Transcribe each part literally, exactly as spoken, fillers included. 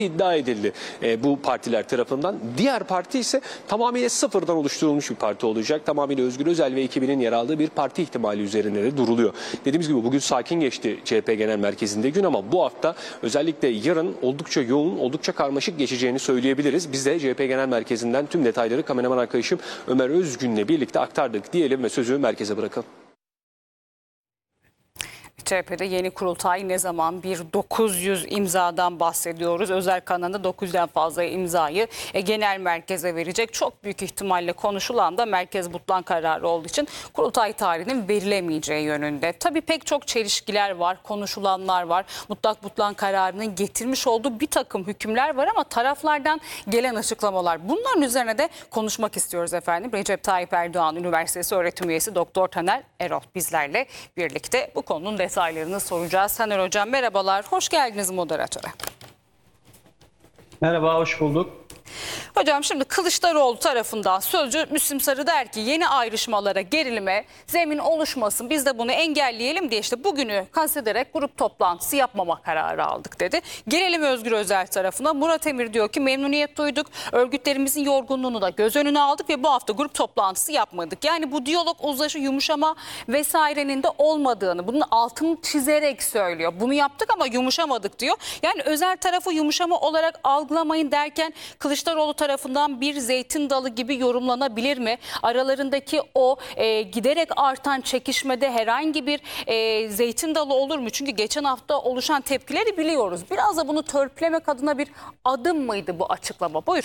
iddia edildi e, bu partiler tarafından. Diğer parti ise tamamıyla sıfırdan oluşturulmuş bir parti olacak. Tamamıyla Özgür Özel ve ekibinin yer aldığı bir parti ihtimali üzerinde de duruluyor. Dediğimiz gibi bugün sakin geçti C H P Genel Merkezi'nde gün ama bu hafta özellikle yarın oldukça yoğun, oldukça karmaşık geçeceğini söyleyebiliriz. Biz de C H P Genel Merkezi'nden tüm detayları kameraman arkadaşım Ömer Özgün'le birlikte aktardık diyelim ve sözü merkeze bırakalım. C H P'de yeni kurultay ne zaman? Bir dokuz yüz imzadan bahsediyoruz. Özel kanalında dokuz yüzden fazla imzayı e, genel merkeze verecek. Çok büyük ihtimalle konuşulan da merkez butlan kararı olduğu için kurultay tarihinin verilemeyeceği yönünde. Tabii pek çok çelişkiler var, konuşulanlar var. Mutlak butlan kararının getirmiş olduğu bir takım hükümler var ama taraflardan gelen açıklamalar. Bunların üzerine de konuşmak istiyoruz efendim. Recep Tayyip Erdoğan Üniversitesi öğretim üyesi Doktor Taner Erol bizlerle birlikte bu konunun detaylarını soracağız. Taner Hocam merhabalar, hoş geldiniz moderatöre. Merhaba, hoş bulduk. Hocam şimdi Kılıçdaroğlu tarafından sözcü Müslim Sarı der ki yeni ayrışmalara, gerilime zemin oluşmasın, biz de bunu engelleyelim diye işte bugünü kastederek grup toplantısı yapmama kararı aldık dedi. Gelelim Özgür Özel tarafına. Murat Emir diyor ki memnuniyet duyduk, örgütlerimizin yorgunluğunu da göz önüne aldık ve bu hafta grup toplantısı yapmadık. Yani bu diyalog, uzlaşı, yumuşama vesairenin de olmadığını, bunun altını çizerek söylüyor. Bunu yaptık ama yumuşamadık diyor. Yani Özel tarafı yumuşama olarak algılamayın derken Kılıçdaroğlu tarafından bir zeytin dalı gibi yorumlanabilir mi? Aralarındaki o e, giderek artan çekişmede herhangi bir e, zeytin dalı olur mu? Çünkü geçen hafta oluşan tepkileri biliyoruz. Biraz da bunu törpülemek adına bir adım mıydı bu açıklama? Buyurun.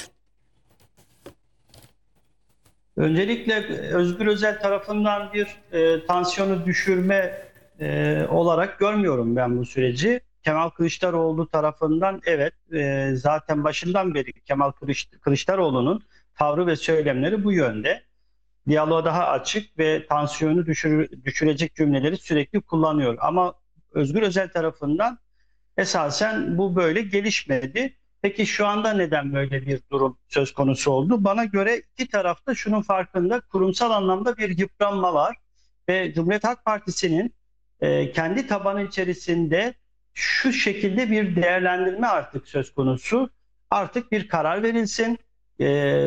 Öncelikle Özgür Özel tarafından bir e, tansiyonu düşürme e, olarak görmüyorum ben bu süreci. Kemal Kılıçdaroğlu tarafından evet e, zaten başından beri Kemal Kılıçdaroğlu'nun tavrı ve söylemleri bu yönde. Diyaloğa daha açık ve tansiyonu düşür, düşürecek cümleleri sürekli kullanıyor. Ama Özgür Özel tarafından esasen bu böyle gelişmedi. Peki şu anda neden böyle bir durum söz konusu oldu? Bana göre iki tarafta şunun farkında, kurumsal anlamda bir yıpranma var. Ve Cumhuriyet Halk Partisi'nin e, kendi tabanı içerisinde şu şekilde bir değerlendirme artık söz konusu. Artık bir karar verilsin, e,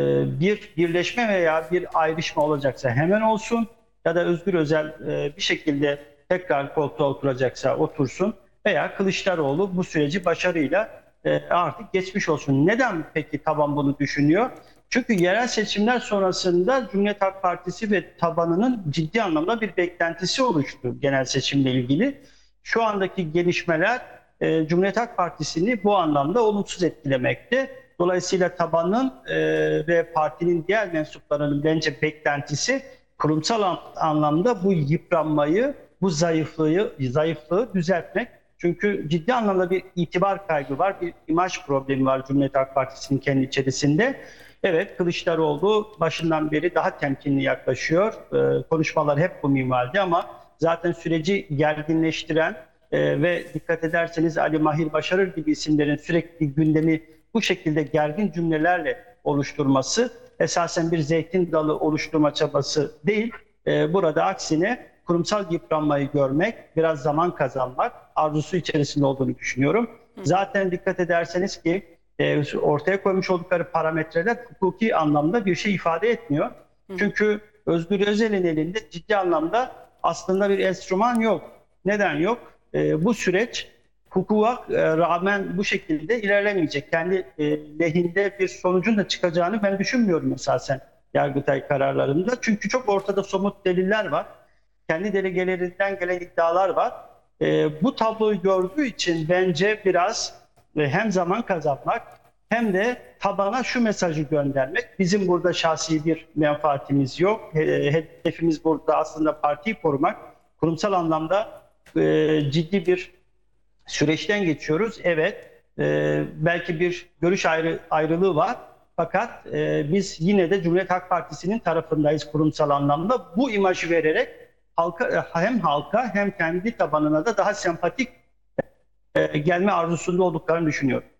bir birleşme veya bir ayrışma olacaksa hemen olsun ya da Özgür Özel e, bir şekilde tekrar koltuğa oturacaksa otursun veya Kılıçdaroğlu bu süreci başarıyla e, artık geçmiş olsun. Neden peki taban bunu düşünüyor? Çünkü yerel seçimler sonrasında Cumhuriyet Halk Partisi ve tabanının ciddi anlamda bir beklentisi oluştu genel seçimle ilgili. Şu andaki gelişmeler e, Cumhuriyet Halk Partisi'ni bu anlamda olumsuz etkilemekte. Dolayısıyla tabanın e, ve partinin diğer mensuplarının bence beklentisi kurumsal anlamda bu yıpranmayı, bu zayıflığı, zayıflığı düzeltmek. Çünkü ciddi anlamda bir itibar kaybı var, bir imaj problemi var Cumhuriyet Halk Partisi'nin kendi içerisinde. Evet, Kılıçdaroğlu başından beri daha temkinli yaklaşıyor. Ee, konuşmalar hep bu minvalde ama zaten süreci gerginleştiren e, ve dikkat ederseniz Ali Mahir Başarır gibi isimlerin sürekli gündemi bu şekilde gergin cümlelerle oluşturması esasen bir zeytin dalı oluşturma çabası değil. Ee, burada aksine kurumsal yıpranmayı görmek, biraz zaman kazanmak arzusu içerisinde olduğunu düşünüyorum. Zaten dikkat ederseniz ki e, ortaya koymuş oldukları parametreler hukuki anlamda bir şey ifade etmiyor. Çünkü Özgür Özel'in elinde ciddi anlamda aslında bir enstrüman yok. Neden yok? E, bu süreç hukuka e, rağmen bu şekilde ilerlemeyecek. Kendi e, lehinde bir sonucun da çıkacağını ben düşünmüyorum esasen Yargıtay kararlarında. Çünkü çok ortada somut deliller var. Kendi delegelerinden gelen iddialar var. E, bu tabloyu gördüğü için bence biraz e, hem zaman kazanmak hem de tabana şu mesajı göndermek. Bizim burada şahsi bir menfaatimiz yok. E, hedefimiz burada aslında partiyi korumak. Kurumsal anlamda e, ciddi bir süreçten geçiyoruz. Evet, e, belki bir görüş ayrı, ayrılığı var. Fakat e, biz yine de Cumhuriyet Halk Partisi'nin tarafındayız kurumsal anlamda. Bu imajı vererek halka, hem halka hem kendi tabanına da daha sempatik e, gelme arzusunda olduklarını düşünüyorum.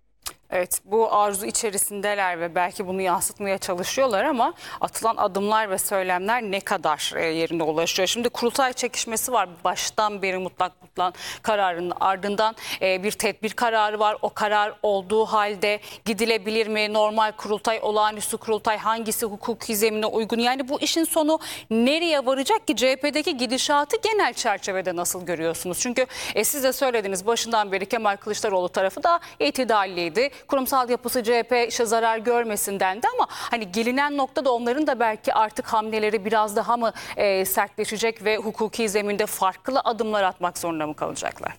Evet, bu arzu içerisindeler ve belki bunu yansıtmaya çalışıyorlar ama atılan adımlar ve söylemler ne kadar e, yerine ulaşıyor. Şimdi kurultay çekişmesi var. Baştan beri mutlak mutlak kararının ardından e, bir tedbir kararı var. O karar olduğu halde gidilebilir mi? Normal kurultay, olağanüstü kurultay hangisi hukuki zemine uygun? Yani bu işin sonu nereye varacak ki? C H P'deki gidişatı genel çerçevede nasıl görüyorsunuz? Çünkü e, siz de söylediniz, başından beri Kemal Kılıçdaroğlu tarafı da itidalliydi. Kurumsal yapısı C H P işte zarar görmesin dendi ama hani gelinen noktada onların da belki artık hamleleri biraz daha mı e, sertleşecek ve hukuki zeminde farklı adımlar atmak zorunda mı kalacaklar?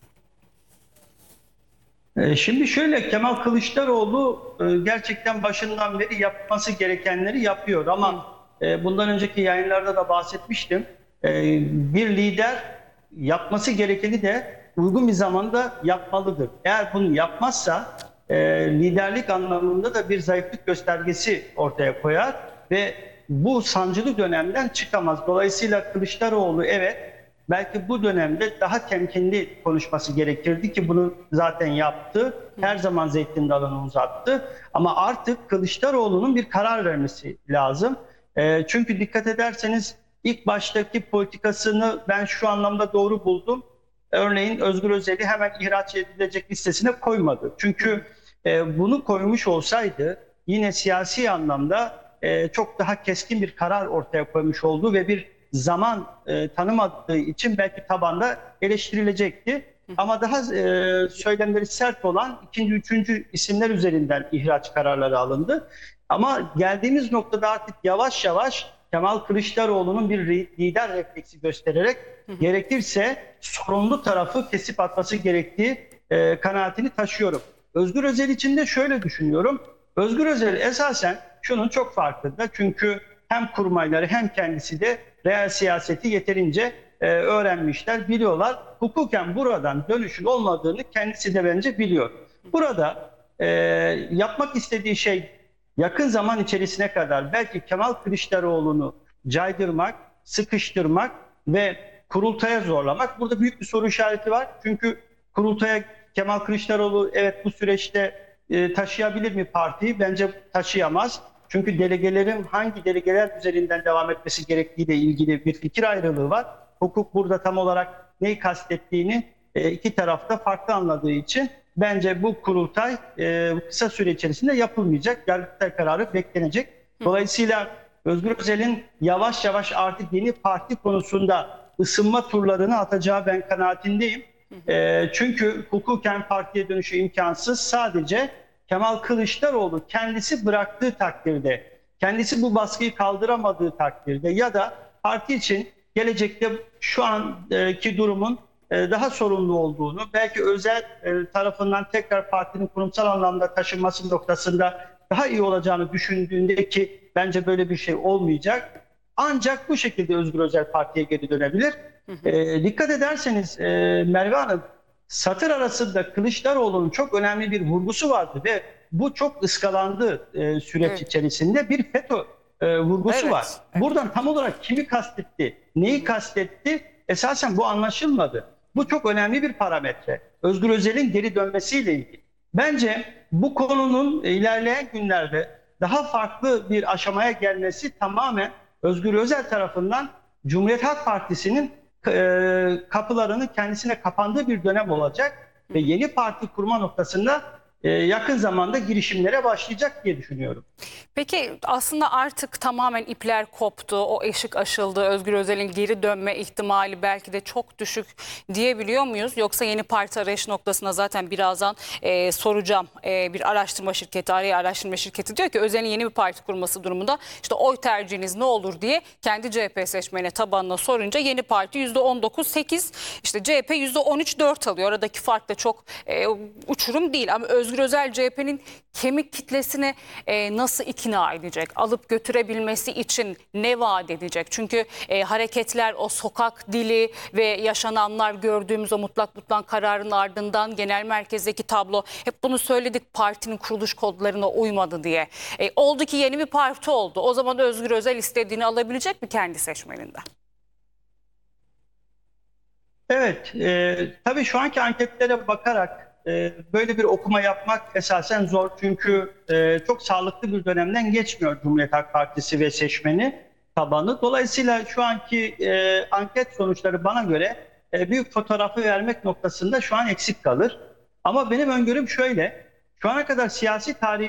E, Şimdi şöyle, Kemal Kılıçdaroğlu e, gerçekten başından beri yapması gerekenleri yapıyor ama e, bundan önceki yayınlarda da bahsetmiştim. E, Bir lider yapması gerekeni de uygun bir zamanda yapmalıdır. Eğer bunu yapmazsa e, liderlik anlamında da bir zayıflık göstergesi ortaya koyar ve bu sancılı dönemden çıkamaz. Dolayısıyla Kılıçdaroğlu evet, belki bu dönemde daha temkinli konuşması gerekirdi ki bunu zaten yaptı. Her zaman zeytin dalını uzattı. Ama artık Kılıçdaroğlu'nun bir karar vermesi lazım. E, çünkü dikkat ederseniz ilk baştaki politikasını ben şu anlamda doğru buldum. Örneğin Özgür Özel'i hemen ihraç edilecek listesine koymadı. Çünkü e, bunu koymuş olsaydı yine siyasi anlamda e, çok daha keskin bir karar ortaya koymuş oldu ve bir zaman e, tanımadığı için belki tabanda eleştirilecekti. Ama daha e, söylemleri sert olan ikinci, üçüncü isimler üzerinden ihraç kararları alındı. Ama geldiğimiz noktada artık yavaş yavaş Kemal Kılıçdaroğlu'nun bir lider refleksi göstererek gerekirse sorumlu tarafı kesip atması gerektiği e, kanaatini taşıyorum. Özgür Özel için de şöyle düşünüyorum. Özgür Özel esasen şunun çok farkında. Çünkü hem kurmayları hem kendisi de reel siyaseti yeterince e, öğrenmişler, biliyorlar. Hukuken buradan dönüşün olmadığını kendisi de bence biliyor. Burada e, yapmak istediği şey yakın zaman içerisine kadar belki Kemal Kılıçdaroğlu'nu caydırmak, sıkıştırmak ve kurultaya zorlamak. Burada büyük bir soru işareti var. Çünkü kurultaya Kemal Kılıçdaroğlu evet bu süreçte e, taşıyabilir mi partiyi? Bence taşıyamaz. Çünkü delegelerin hangi delegeler üzerinden devam etmesi gerektiğiyle ilgili bir fikir ayrılığı var. Hukuk burada tam olarak neyi kastettiğini e, iki tarafta farklı anladığı için bence bu kurultay e, kısa süre içerisinde yapılmayacak. Yargıtay kararı beklenecek. Dolayısıyla Özgür Özel'in yavaş yavaş artık yeni parti konusunda ısınma turlarını atacağı ben kanaatindeyim. E, çünkü hukuken partiye dönüşü imkansız. Sadece Kemal Kılıçdaroğlu kendisi bıraktığı takdirde, kendisi bu baskıyı kaldıramadığı takdirde ya da parti için gelecekte şu anki durumun daha sorumlu olduğunu, belki Özel tarafından tekrar partinin kurumsal anlamda taşınması noktasında daha iyi olacağını düşündüğünde, ki bence böyle bir şey olmayacak. Ancak bu şekilde Özgür Özel partiye geri dönebilir. Hı hı. E, dikkat ederseniz e, Merve Hanım, satır arasında Kılıçdaroğlu'nun çok önemli bir vurgusu vardı ve bu çok ıskalandı e, süreç evet. içerisinde. Bir FETÖ e, vurgusu evet. var. Buradan tam olarak kimi kastetti, neyi kastetti esasen bu anlaşılmadı. Bu çok önemli bir parametre. Özgür Özel'in geri dönmesiyle ilgili. Bence bu konunun ilerleyen günlerde daha farklı bir aşamaya gelmesi tamamen Özgür Özel tarafından Cumhuriyet Halk Partisi'nin e, kapılarını kendisine kapandığı bir dönem olacak ve yeni parti kurma noktasında e, yakın zamanda girişimlere başlayacak diye düşünüyorum. Peki aslında artık tamamen ipler koptu, o eşik aşıldı, Özgür Özel'in geri dönme ihtimali belki de çok düşük diyebiliyor muyuz? Yoksa yeni parti arayış noktasına zaten birazdan e, soracağım. E, bir araştırma şirketi, araya araştırma şirketi diyor ki Özel'in yeni bir parti kurması durumunda işte oy tercihiniz ne olur diye kendi C H P seçmeni tabanına sorunca yeni parti yüzde on dokuz sekiz, işte C H P yüzde on üç dört alıyor. Aradaki fark da çok e, uçurum değil ama Özgür Özel C H P'nin kemik kitlesini e, nasıl ikna edecek? Alıp götürebilmesi için ne vaat edecek? Çünkü e, hareketler, o sokak dili ve yaşananlar, gördüğümüz o mutlak mutlak kararın ardından genel merkezdeki tablo, hep bunu söyledik, partinin kuruluş kodlarına uymadı diye. E, oldu ki yeni bir parti oldu. O zaman Özgür Özel istediğini alabilecek mi kendi seçmeninden? Evet, e, tabii şu anki anketlere bakarak e, böyle bir okuma yapmak esasen zor. Çünkü e, çok sağlıklı bir dönemden geçmiyor Cumhuriyet Halk Partisi ve seçmeni tabanı. Dolayısıyla şu anki e, anket sonuçları bana göre e, büyük fotoğrafı vermek noktasında şu an eksik kalır. Ama benim öngörüm şöyle. Şu ana kadar siyasi tarih